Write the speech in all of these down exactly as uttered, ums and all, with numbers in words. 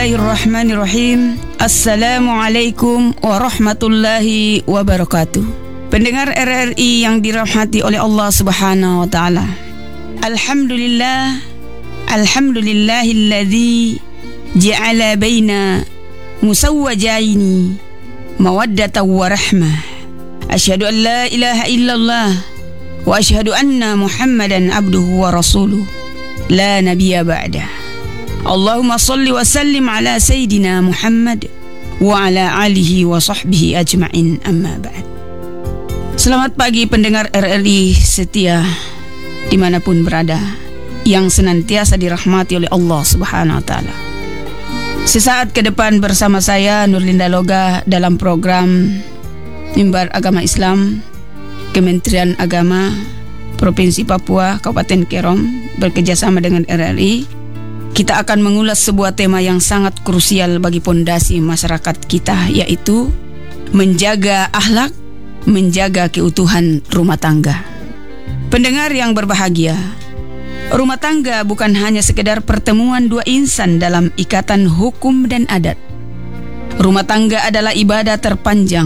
Bismillahirrahmanirrahim. Assalamualaikum warahmatullahi wabarakatuh. Pendengar R R I yang dirahmati oleh Allah Subhanahu wa taala. Alhamdulillah, alhamdulillahilladzi ja'ala baina musawwajaini mawaddatan wa rahmah. Asyhadu an la ilaha illallah wa asyhadu anna Muhammadan abduhu wa rasuluh. La nabiyya ba'dah. Allahumma salli wa sallim ala Sayyidina Muhammad wa ala alihi wa sahbihi ajma'in, amma ba'd. Selamat pagi pendengar R R I setia dimanapun berada, yang senantiasa dirahmati oleh Allah Subhanahu wa ta'ala. Sesaat ke depan bersama saya Nurlinda Loga dalam program Mimbar Agama Islam Kementerian Agama Provinsi Papua Kabupaten Kerom bekerjasama dengan R R I. Kita akan mengulas sebuah tema yang sangat krusial bagi pondasi masyarakat kita, yaitu menjaga akhlak, menjaga keutuhan rumah tangga. Pendengar yang berbahagia, rumah tangga bukan hanya sekedar pertemuan dua insan dalam ikatan hukum dan adat. Rumah tangga adalah ibadah terpanjang,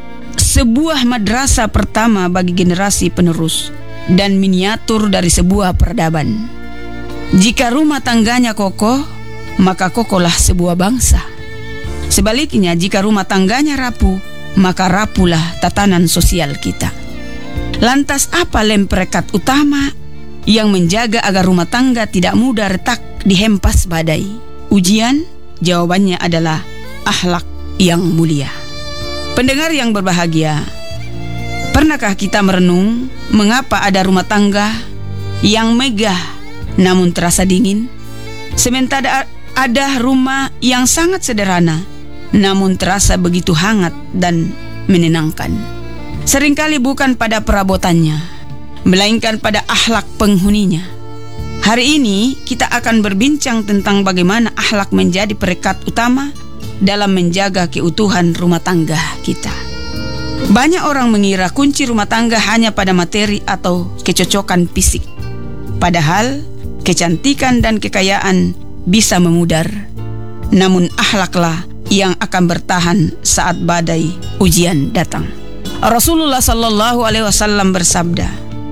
sebuah madrasah pertama bagi generasi penerus, dan miniatur dari sebuah peradaban. Jika rumah tangganya kokoh, maka kokohlah sebuah bangsa. Sebaliknya, jika rumah tangganya rapuh, maka rapuhlah tatanan sosial kita. Lantas apa lem perekat utama yang menjaga agar rumah tangga tidak mudah retak dihempas badai? Ujian? Jawabannya adalah akhlak yang mulia. Pendengar yang berbahagia, pernahkah kita merenung mengapa ada rumah tangga yang megah namun terasa dingin, sementara ada rumah yang sangat sederhana namun terasa begitu hangat dan menenangkan? Seringkali bukan pada perabotannya, melainkan pada akhlak penghuninya. Hari ini kita akan berbincang tentang bagaimana akhlak menjadi perekat utama dalam menjaga keutuhan rumah tangga kita. Banyak orang mengira kunci rumah tangga hanya pada materi atau kecocokan fisik. Padahal kecantikan dan kekayaan bisa memudar, namun akhlaklah yang akan bertahan saat badai ujian datang. Rasulullah sallallahu alaihi wasallam bersabda,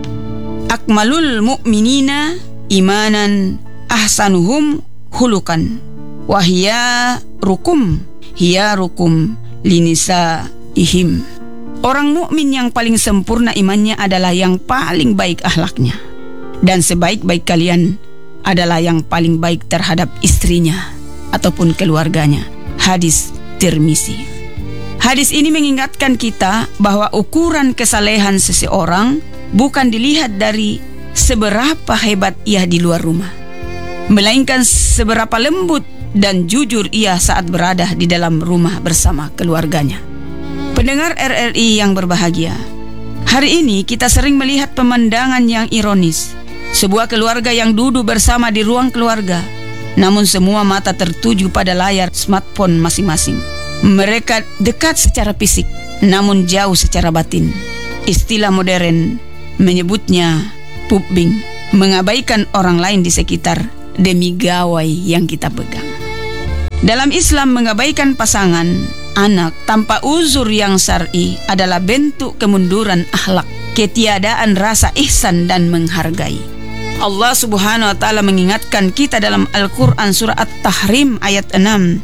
"Akmalul mu'minina imanan ahsanuhum khuluqan wa hiya rukum hiya rukum linisaihim." Orang mukmin yang paling sempurna imannya adalah yang paling baik akhlaknya, dan sebaik-baik kalian adalah yang paling baik terhadap istrinya ataupun keluarganya. Hadis Tirmizi. Hadis ini mengingatkan kita bahwa ukuran kesalehan seseorang bukan dilihat dari seberapa hebat ia di luar rumah, melainkan seberapa lembut dan jujur ia saat berada di dalam rumah bersama keluarganya. Pendengar R R I yang berbahagia, hari ini kita sering melihat pemandangan yang ironis. Sebuah keluarga yang duduk bersama di ruang keluarga, namun semua mata tertuju pada layar smartphone masing-masing. Mereka dekat secara fisik, namun jauh secara batin. Istilah modern menyebutnya pubbing, mengabaikan orang lain di sekitar demi gawai yang kita pegang. Dalam Islam, mengabaikan pasangan, anak tanpa uzur yang syar'i adalah bentuk kemunduran akhlak, ketiadaan rasa ihsan dan menghargai. Allah Subhanahu wa ta'ala mengingatkan kita dalam Al-Quran surah At-Tahrim ayat enam.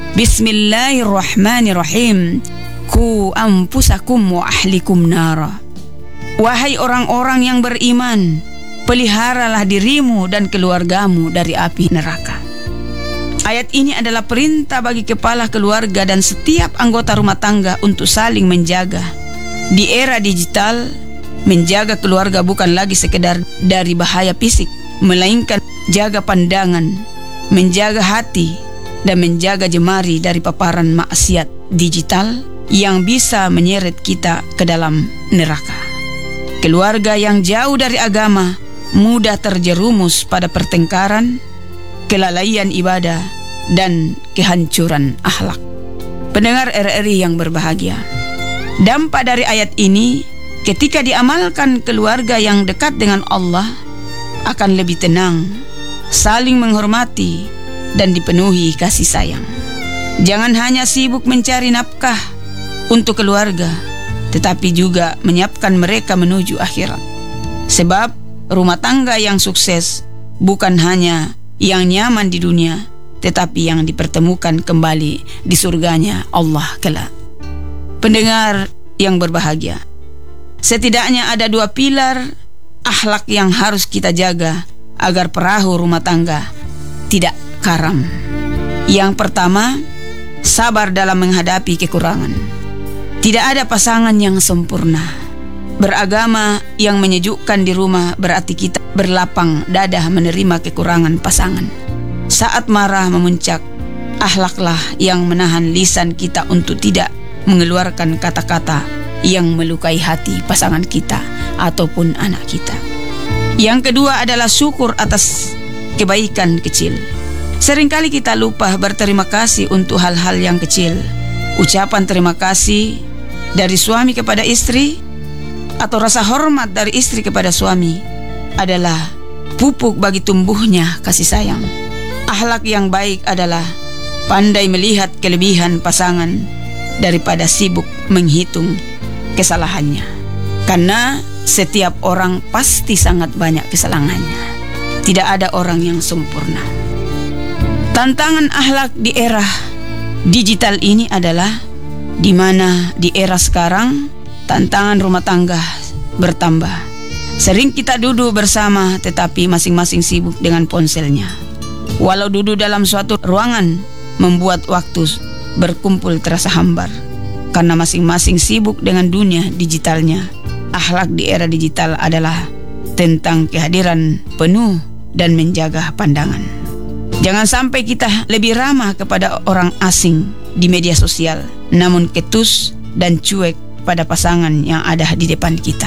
Bismillahirrahmanirrahim. Ku anfusakum wa ahlikum nara. Wahai orang-orang yang beriman, peliharalah dirimu dan keluargamu dari api neraka. Ayat ini adalah perintah bagi kepala keluarga dan setiap anggota rumah tangga untuk saling menjaga. Di era digital, menjaga keluarga bukan lagi sekedar dari bahaya fisik, melainkan jaga pandangan, menjaga hati, dan menjaga jemari dari paparan maksiat digital yang bisa menyeret kita ke dalam neraka. Keluarga yang jauh dari agama mudah terjerumus pada pertengkaran, kelalaian ibadah, dan kehancuran akhlak. Pendengar R R I yang berbahagia, dampak dari ayat ini, ketika diamalkan keluarga yang dekat dengan Allah akan lebih tenang, saling menghormati, dan dipenuhi kasih sayang. Jangan hanya sibuk mencari nafkah untuk keluarga, tetapi juga menyiapkan mereka menuju akhirat. Sebab rumah tangga yang sukses bukan hanya yang nyaman di dunia, tetapi yang dipertemukan kembali di surganya Allah kelak. Pendengar yang berbahagia, setidaknya ada dua pilar akhlak yang harus kita jaga agar perahu rumah tangga tidak karam. Yang pertama, sabar dalam menghadapi kekurangan. Tidak ada pasangan yang sempurna. Beragama yang menyejukkan di rumah berarti kita berlapang dada menerima kekurangan pasangan. Saat marah memuncak, akhlaklah yang menahan lisan kita untuk tidak mengeluarkan kata-kata yang melukai hati pasangan kita ataupun anak kita. Yang kedua adalah syukur atas kebaikan kecil. Seringkali kita lupa berterima kasih untuk hal-hal yang kecil. Ucapan terima kasih dari suami kepada istri atau rasa hormat dari istri kepada suami adalah pupuk bagi tumbuhnya kasih sayang. Akhlak yang baik adalah pandai melihat kelebihan pasangan daripada sibuk menghitung kesalahannya. Karena setiap orang pasti sangat banyak kesalahannya. Tidak ada orang yang sempurna. Tantangan akhlak di era digital ini adalah di mana di era sekarang tantangan rumah tangga bertambah. Sering kita duduk bersama tetapi masing-masing sibuk dengan ponselnya. Walau duduk dalam suatu ruangan, membuat waktu berkumpul terasa hambar karena masing-masing sibuk dengan dunia digitalnya. Akhlak di era digital adalah tentang kehadiran penuh dan menjaga pandangan. Jangan sampai kita lebih ramah kepada orang asing di media sosial, namun ketus dan cuek pada pasangan yang ada di depan kita.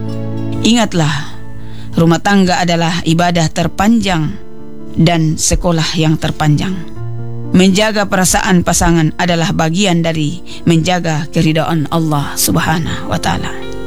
Ingatlah, rumah tangga adalah ibadah terpanjang dan sekolah yang terpanjang. Menjaga perasaan pasangan adalah bagian dari menjaga keridhaan Allah Subhanahu wa Ta'ala.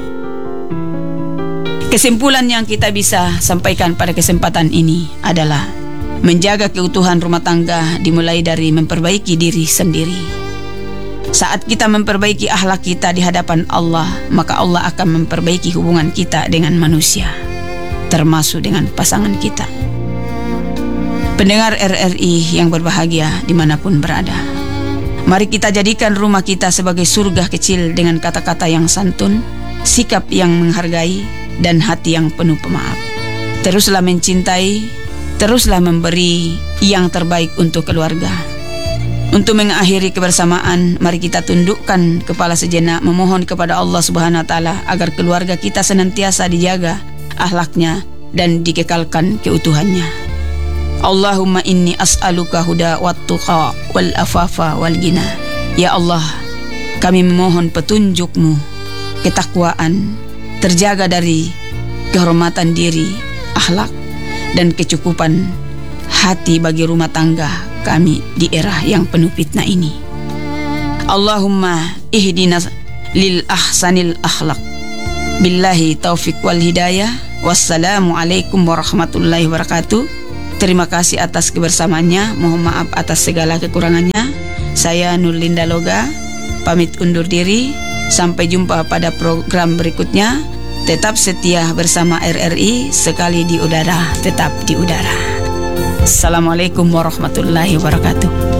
Kesimpulan yang kita bisa sampaikan pada kesempatan ini adalah menjaga keutuhan rumah tangga dimulai dari memperbaiki diri sendiri. Saat kita memperbaiki akhlak kita di hadapan Allah, maka Allah akan memperbaiki hubungan kita dengan manusia, termasuk dengan pasangan kita. Pendengar R R I yang berbahagia dimanapun berada, mari kita jadikan rumah kita sebagai surga kecil dengan kata-kata yang santun, sikap yang menghargai, dan hati yang penuh pemaaf. Teruslah mencintai, teruslah memberi yang terbaik untuk keluarga. Untuk mengakhiri kebersamaan, mari kita tundukkan kepala sejenak, memohon kepada Allah Subhanahu wa Ta'ala agar keluarga kita senantiasa dijaga akhlaknya dan dikekalkan keutuhannya. Allahumma inni as'aluka huda wat tuqa wal afafa wal gina. Ya Allah, kami memohon petunjuk-Mu, ketakwaan, terjaga dari kehormatan diri, akhlak, dan kecukupan hati bagi rumah tangga kami di era yang penuh fitnah ini. Allahumma ihdina lil ahsanil akhlak. Billahi taufik wal hidayah. Wassalamualaikum warahmatullahi wabarakatuh. Terima kasih atas kebersamaannya. Mohon maaf atas segala kekurangannya. Saya Nurlinda Loga pamit undur diri. Sampai jumpa pada program berikutnya. Tetap setia bersama R R I, sekali di udara tetap di udara. Assalamualaikum warahmatullahi wabarakatuh.